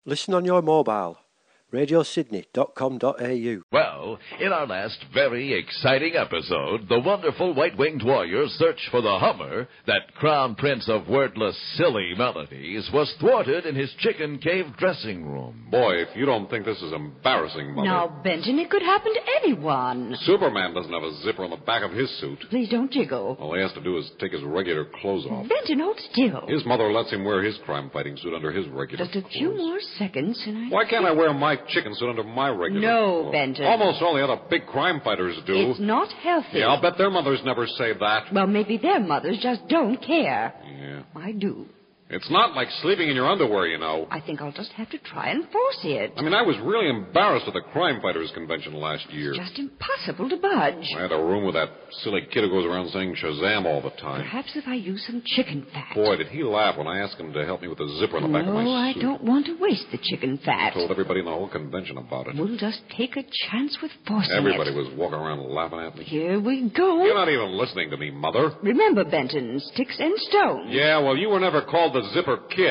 Listen on your mobile. radiosydney.com.au. Well, in our last very exciting episode, the wonderful white-winged warrior search for the Hummer, that crown prince of wordless, silly melodies, was thwarted in his chicken cave dressing room. Boy, if you don't think this is embarrassing, Mother. Now, Benton, it could happen to anyone. Superman doesn't have a zipper on the back of his suit. Please don't jiggle. All he has to do is take his regular clothes off. Benton, hold still. His mother lets him wear his crime-fighting suit under his regular Just a clothes. few more seconds, and I... Why can't I wear my chicken suit under my regular No, clothes? Benton. Almost all the other big crime fighters do. It's not healthy. Yeah, I'll bet their mothers never say that. Well, maybe their mothers just don't care. Yeah. I do. It's not like sleeping in your underwear, you know. I think I'll just have to try and force it. I mean, I was really embarrassed at the crime fighters convention last year. It's just impossible to budge. I had a room with that silly kid who goes around saying Shazam all the time. Perhaps if I use some chicken fat. Boy, did he laugh when I asked him to help me with the zipper on the back of my No, I suit. don't want to waste the chicken fat. I told everybody in the whole convention about it. We'll just take a chance with forcing Everybody it. was walking around laughing at me. Here we go. You're not even listening to me, Mother. Remember, Benton, sticks and stones. Yeah, well, you were never called the Zipper Kid.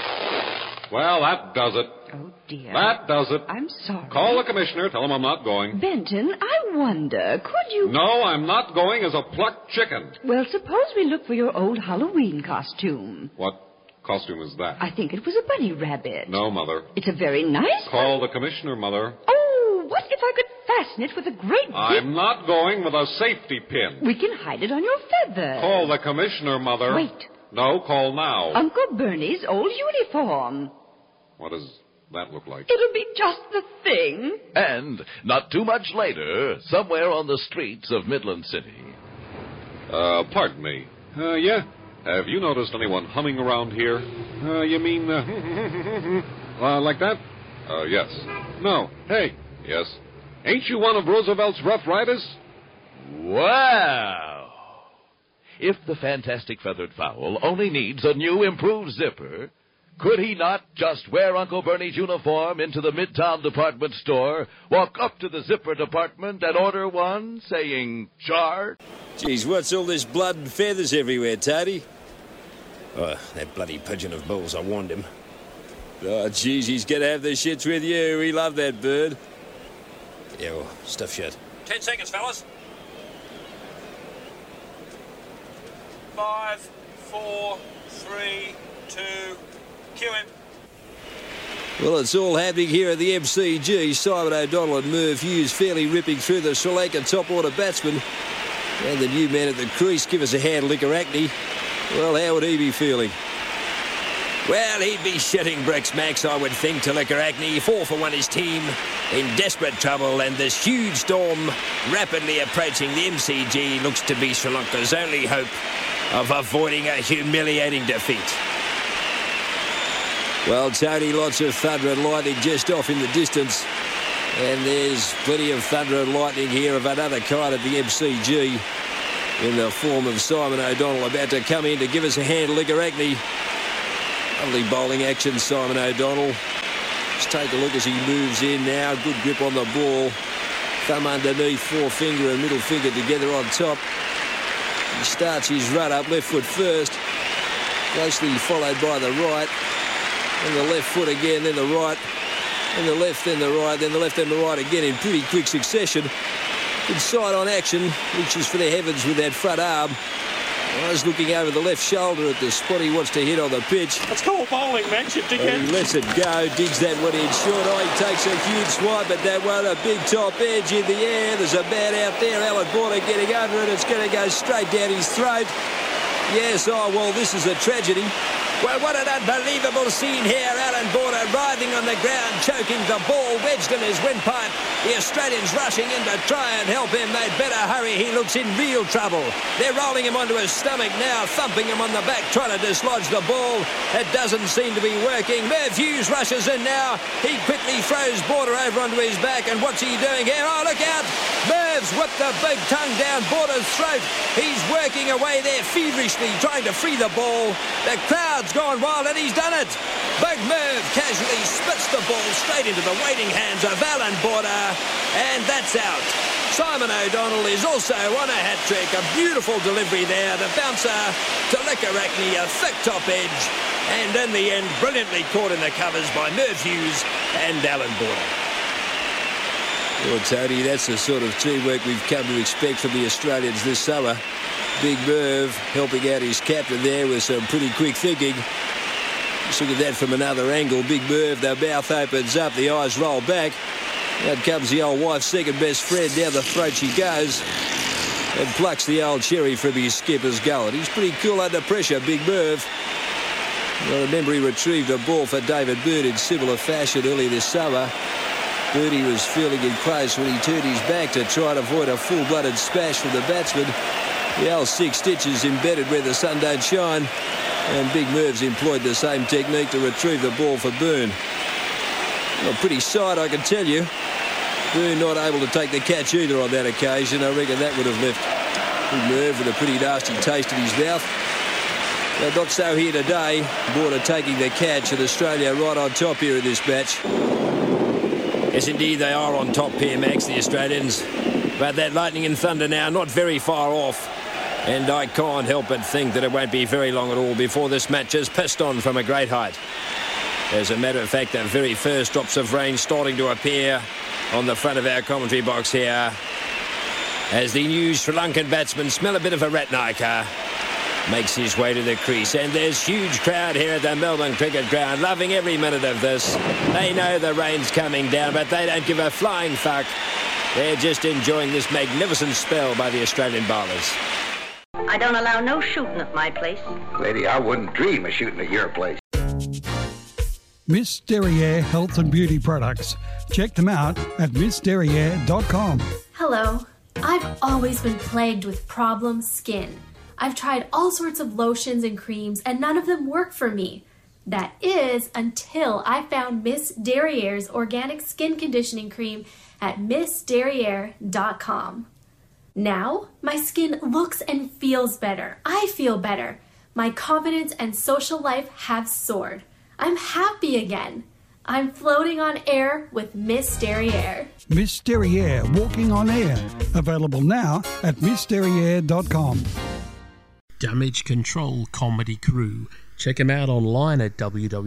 Well, that does it. Oh, dear. That does it. I'm sorry. Call the commissioner. Tell him I'm not going. Benton, I wonder, could you... No, I'm not going as a plucked chicken. Well, suppose we look for your old Halloween costume. What costume is that? I think it was a bunny rabbit. No, Mother. It's a very nice Call the commissioner, Mother. Oh, what if I could fasten it with a great I'm not going with a safety pin. We can hide it on your feather. Call the commissioner, Mother. Wait. No, call now. Uncle Bernie's old uniform. What does that look like? It'll be just the thing. And, not too much later, somewhere on the streets of Midland City. Pardon me. Yeah? Have you noticed anyone humming around here? You mean, like that? Yes. No. Hey. Yes. Ain't you one of Roosevelt's Rough Riders? Wow! If the fantastic feathered fowl only needs a new improved zipper, could he not just wear Uncle Bernie's uniform into the Midtown department store, walk up to the zipper department and order one, saying, "Char"? Geez, what's all this blood and feathers everywhere, Toady? Oh, that bloody pigeon of Bull's, I warned him. Oh, geez, he's gonna have the shits with you. We love that bird. Yeah, well, stuff shut. 10 seconds, fellas. 5, 4, 3, 2, cue him. Well, it's all happening here at the MCG. Simon O'Donnell and Merv Hughes fairly ripping through the Sri Lankan top-order batsmen. And the new man at the crease give us a hand, Likaracni. Well, how would he be feeling? Well, he'd be shitting bricks, Max, I would think, to Likaracni. 4 for 1 his team in desperate trouble, and this huge storm rapidly approaching the MCG looks to be Sri Lanka's only hope of avoiding a humiliating defeat. Well, Tony, lots of thunder and lightning just off in the distance. And there's plenty of thunder and lightning here of another kind at the MCG in the form of Simon O'Donnell about to come in to give us a hand, Likaracni. Lovely bowling action, Simon O'Donnell. Just take a look as he moves in now. Good grip on the ball. Thumb underneath, forefinger and middle finger together on top. He starts his run up, left foot first. Closely followed by the right. Then the left foot again, then the right. Then the left, then the right, then the left and the right again in pretty quick succession. Good side-on action, reaches for the heavens with that front arm. I was looking over the left shoulder at the spot he wants to hit on the pitch. That's called bowling, Max, you dickhead. He lets it go, digs that one in short. Oh, he takes a huge swipe at that one, a big top edge in the air. There's a bat out there, Alan Border getting over it. It's going to go straight down his throat. Yes, oh, well, this is a tragedy. Well, what an unbelievable scene here. Alan Border writhing on the ground, choking the ball, wedged in his windpipe. The Australians rushing in to try and help him. They'd better hurry. He looks in real trouble. They're rolling him onto his stomach now, thumping him on the back, trying to dislodge the ball. It doesn't seem to be working. Merv Hughes rushes in now. He quickly throws Border over onto his back. And what's he doing here? Oh, look out. Merv's whipped the big tongue down Border's throat. He's working away there feverishly, trying to free the ball. The crowd's gone wild, and he's done it. Big Merv casually spits the ball straight into the waiting hands of Alan Border, and that's out. Simon O'Donnell is also on a hat-trick. A beautiful delivery there. The bouncer to Lekarakni, a thick top edge. And in the end, brilliantly caught in the covers by Merv Hughes and Alan Border. Well, Tony, that's the sort of teamwork we've come to expect from the Australians this summer. Big Merv helping out his captain there with some pretty quick thinking. Just look at that from another angle. Big Merv, the mouth opens up, the eyes roll back. Out comes the old wife's second best friend. Down the throat she goes and plucks the old cherry from his skipper's gullet. He's pretty cool under pressure, Big Merv. I remember he retrieved a ball for David Byrne in similar fashion earlier this summer. Birdie was feeling it close when he turned his back to try and avoid a full-blooded smash from the batsman. The old 6 stitches embedded where the sun don't shine, and Big Merv's employed the same technique to retrieve the ball for Byrne. Well, pretty sight, I can tell you. Byrne not able to take the catch either on that occasion. I reckon that would have left Big Merv with a pretty nasty taste in his mouth. But not so here today. Border taking the catch, and Australia right on top here in this match. Yes, indeed, they are on top here, Max, the Australians. But that lightning and thunder now not very far off. And I can't help but think that it won't be very long at all before this match is pissed on from a great height. As a matter of fact, the very first drops of rain starting to appear on the front of our commentary box here. As the new Sri Lankan batsman smell a bit of a Ratnayaka. Makes his way to the crease, and there's huge crowd here at the Melbourne Cricket Ground, loving every minute of this. They know the rain's coming down, but they don't give a flying fuck. They're just enjoying this magnificent spell by the Australian bowlers. I don't allow no shooting at my place. Lady, I wouldn't dream of shooting at your place. Miss Derriere Health and Beauty Products. Check them out at missderriere.com. Hello. I've always been plagued with problem skin. I've tried all sorts of lotions and creams, and none of them work for me. That is, until I found Miss Derriere's organic skin conditioning cream at missderriere.com. Now, my skin looks and feels better. I feel better. My confidence and social life have soared. I'm happy again. I'm floating on air with Miss Derriere. Miss Derriere Walking on Air. Available now at missderriere.com. Damage Control Comedy Crew. Check them out online at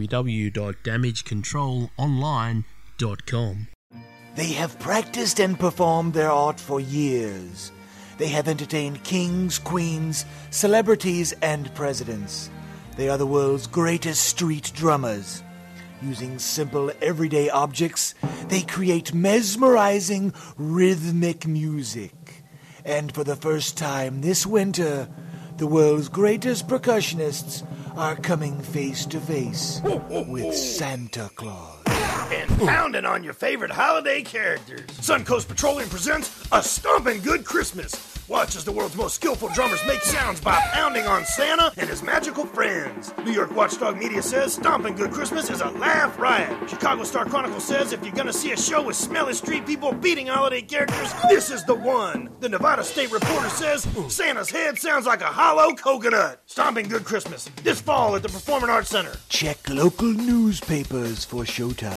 www.damagecontrolonline.com. They have practiced and performed their art for years. They have entertained kings, queens, celebrities, and presidents. They are the world's greatest street drummers. Using simple, everyday objects, they create mesmerizing, rhythmic music. And for the first time this winter, the world's greatest percussionists are coming face to face with Santa Claus. And pounding on your favorite holiday characters. Suncoast Petroleum presents A Stompin' Good Christmas. Watch as the world's most skillful drummers make sounds by pounding on Santa and his magical friends. New York Watchdog Media says Stompin' Good Christmas is a laugh riot. Chicago Star Chronicle says if you're gonna see a show with smelly street people beating holiday characters, this is the one. The Nevada State Reporter says Santa's head sounds like a hollow coconut. Stompin' Good Christmas this fall at the Performing Arts Center. Check local newspapers for showtimes.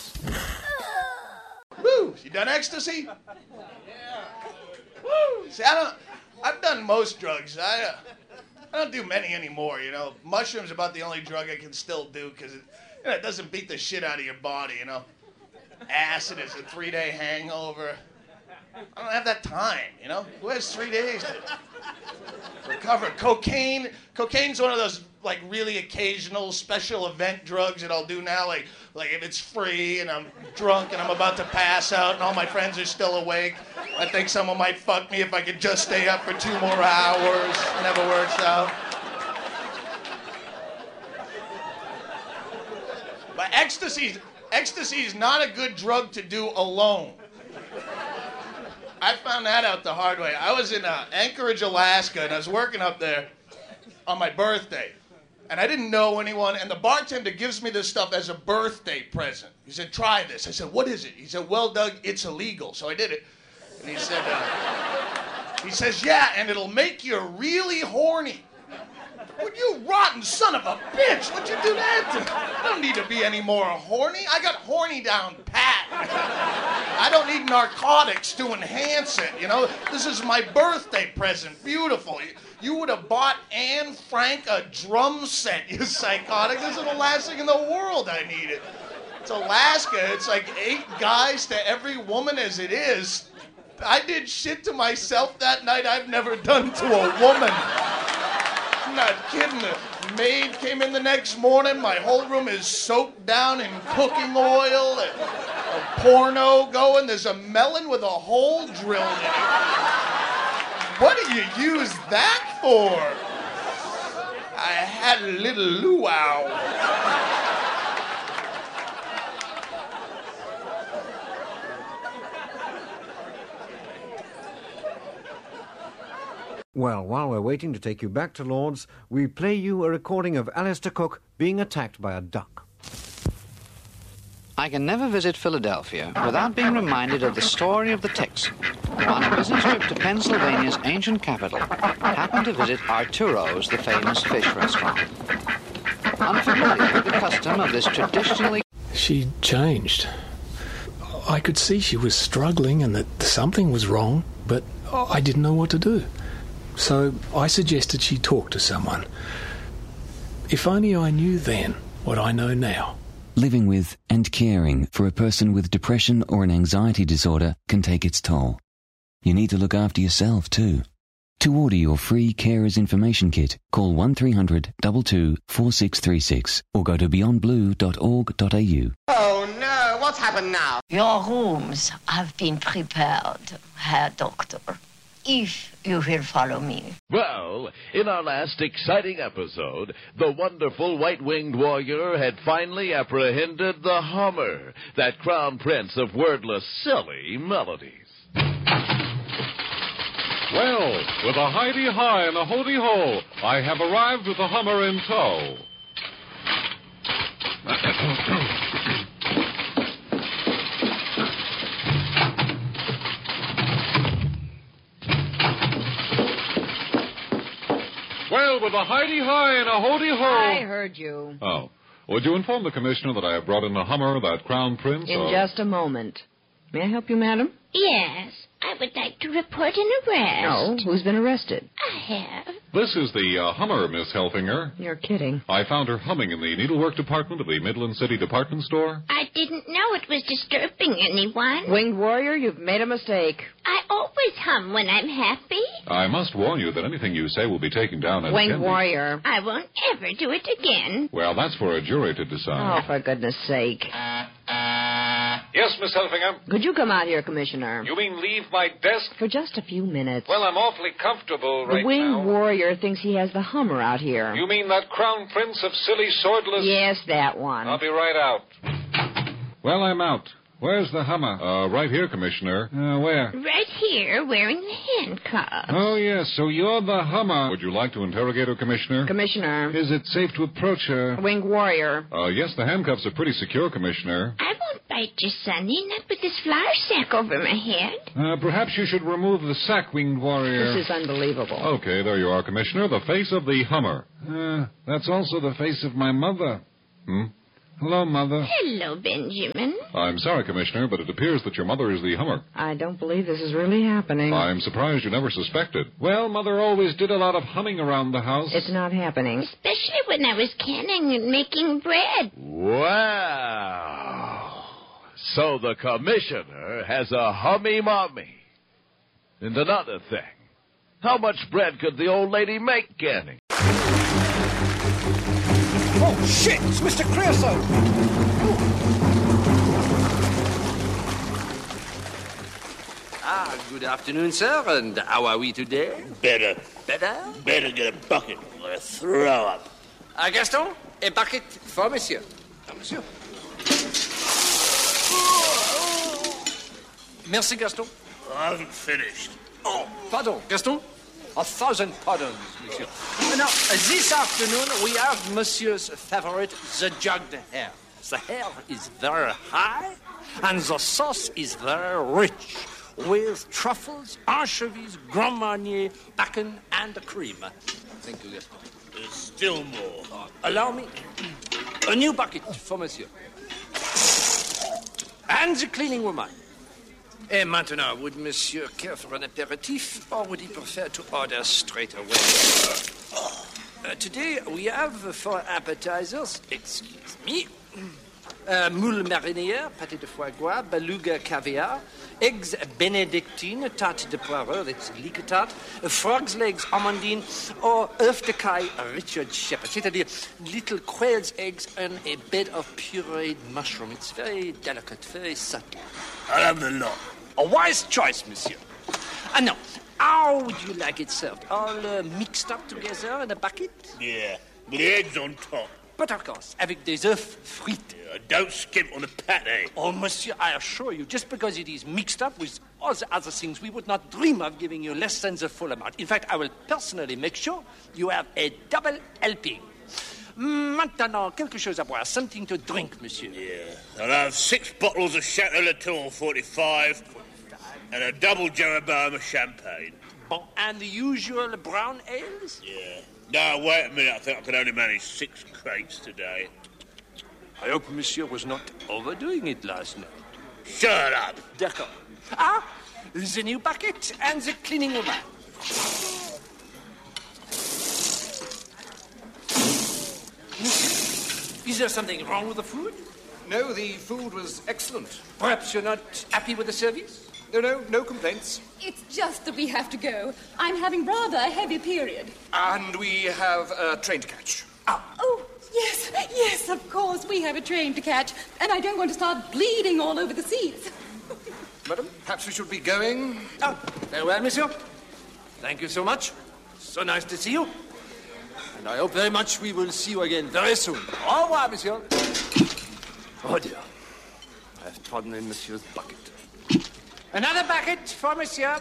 Woo! You done ecstasy? Yeah. Woo! See, I've done most drugs. I don't do many anymore, you know. Mushrooms are about the only drug I can still do because it doesn't beat the shit out of your body, you know. Acid is a 3-day hangover. I don't have that time, you know. Who has 3 days to recover? Cocaine's one of those like really occasional special event drugs that I'll do now, like if it's free and I'm drunk and I'm about to pass out and all my friends are still awake. I think someone might fuck me if I could just stay up for 2 more hours. Never works out. But ecstasy is not a good drug to do alone. I found that out the hard way. I was in Anchorage, Alaska, and I was working up there on my birthday. And I didn't know anyone, and the bartender gives me this stuff as a birthday present. He said, try this. I said, what is it? He said, well, Doug, it's illegal. So I did it. And he said, he says, yeah, and it'll make you really horny. Well, you rotten son of a bitch. What'd you do that to? I don't need to be any more horny. I got horny down pat. I don't need narcotics to enhance it, you know? This is my birthday present. Beautiful. You would have bought Anne Frank a drum set, you psychotic. This is the last thing in the world I needed. It's Alaska. It's like 8 guys to every woman as it is. I did shit to myself that night I've never done to a woman. I'm not kidding. The maid came in the next morning. My whole room is soaked down in cooking oil. A porno going. There's a melon with a hole drilled in it. What do you use that for? I had a little luau. Well, while we're waiting to take you back to Lord's, we play you a recording of Alistair Cook being attacked by a duck. I can never visit Philadelphia without being reminded of the story of the Texan, who on a business trip to Pennsylvania's ancient capital happened to visit Arturo's, the famous fish restaurant. Unfamiliar with the custom of this traditionally... She changed. I could see she was struggling and that something was wrong, but I didn't know what to do. So I suggested she talk to someone. If only I knew then what I know now. Living with and caring for a person with depression or an anxiety disorder can take its toll. You need to look after yourself too. To order your free Carers Information Kit, call 1300 22 4636 or go to beyondblue.org.au. Oh no, what's happened now? Your rooms have been prepared, Herr Doctor, if you will follow me. Well, in our last exciting episode, the wonderful white-winged warrior had finally apprehended the Hummer, that crown prince of wordless, silly melodies. Well, with a hidey-hi and a hoody-ho, I have arrived with the Hummer in tow. Well, with a hidey-hi and a hoody-ho... I heard you. Oh. Would you inform the Commissioner that I have brought in the Hummer, that crown prince? In just a moment. May I help you, madam? Yes, I would like to report an arrest. Oh, who's been arrested? I have. This is the Hummer, Miss Helfinger. You're kidding. I found her humming in the needlework department of the Midland City Department Store. I didn't know it was disturbing anyone. Winged warrior, you've made a mistake. I always hum when I'm happy. I must warn you that anything you say will be taken down as Winged warrior. I won't ever do it again. Well, that's for a jury to decide. Oh, for goodness sake. Yes, Miss Helfinger? Could you come out here, Commissioner? You mean leave my desk? For just a few minutes. Well, I'm awfully comfortable right now. The winged warrior thinks he has the Hummer out here. You mean that crown prince of silly swordless... Yes, that one. I'll be right out. Well, I'm out. Where's the Hummer? Right here, Commissioner. Where? Right here, wearing the handcuffs. Oh, yes, so you're the Hummer. Would you like to interrogate her, Commissioner? Commissioner. Is it safe to approach her? Winged warrior. Yes, the handcuffs are pretty secure, Commissioner. I won't bite you, Sonny, not with this flour sack over my head. Perhaps you should remove the sack, Winged warrior. This is unbelievable. Okay, there you are, Commissioner. The face of the Hummer. That's also the face of my mother. Hello, Mother. Hello, Benjamin. I'm sorry, Commissioner, but it appears that your mother is the Hummer. I don't believe this is really happening. I'm surprised you never suspected. Well, Mother always did a lot of humming around the house. It's not happening. Especially when I was canning and making bread. Wow. So the Commissioner has a hummy mommy. And another thing, how much bread could the old lady make canning? Oh, shit! It's Mr. Creosote! Good afternoon, sir, and how are we today? Better. Better? Better get a bucket or throw up. Gaston, a bucket for monsieur. Monsieur. Merci, Gaston. I haven't finished. Oh, pardon, Gaston. 1,000 pardons, monsieur. Now, this afternoon, we have monsieur's favorite, the jugged hare. The hare is very high, and the sauce is very rich, with truffles, anchovies, Grand Marnier, bacon, and cream. Thank you, Gaston. There's still more. Allow me a new bucket for monsieur. And the cleaning woman. Et maintenant, would monsieur care for an aperitif, or would he prefer to order straight away? Today, we have for appetizers, excuse me, moule marinière, pâté de foie gras, beluga caviar, eggs benedictine, tarte de poireau, that's leek tart, frog's legs amandine, or œuf de caille, Richard Shepherd, c'est-à-dire little quail's eggs and a bed of pureed mushroom. It's very delicate, very subtle. I'll have the lot. A wise choice, monsieur. And now, how would you like it served? All mixed up together in a bucket? Yeah, with the eggs on top. But of course, avec des œufs frites. Yeah, don't skimp on the pate. Oh, monsieur, I assure you, just because it is mixed up with all the other things, we would not dream of giving you less than the full amount. In fact, I will personally make sure you have a double helping. Maintenant, quelque chose à boire, something to drink, monsieur. Yeah, I'll have 6 bottles of Chateau Latour 45 and a double Jeroboam of champagne. Bon, and the usual brown ales? Yeah. No, wait a minute. I think I can only manage 6 crates today. I hope monsieur was not overdoing it last night. Shut up. D'accord. Ah, the new bucket and the cleaning woman. Is there something wrong with the food? No, the food was excellent. Perhaps you're not happy with the service? No complaints. It's just that we have to go. I'm having rather a heavy period. And we have a train to catch. Oh, yes, of course, we have a train to catch. And I don't want to start bleeding all over the seats. Madam, perhaps we should be going. Oh, very well, monsieur. Thank you so much. So nice to see you. And I hope very much we will see you again very soon. Au revoir, monsieur. Oh, dear. I have trodden in monsieur's bucket. Another bucket for monsieur.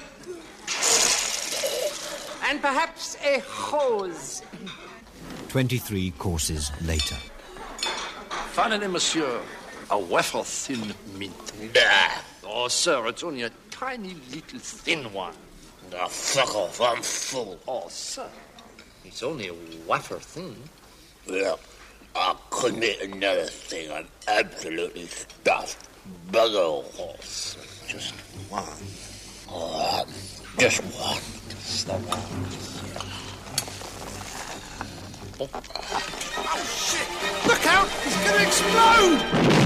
And perhaps a hose. 23 courses later. Finally, monsieur, a wafer-thin mint. Nah. Oh, sir, it's only a tiny little thin one. Now, fuck off. I'm full. Oh, sir, it's only a wafer thin. Well, I couldn't eat another thing. I'm absolutely stuffed. Bugger horse. Just one. All right. Just one. Just the one. Oh, shit! Look out! It's going to explode!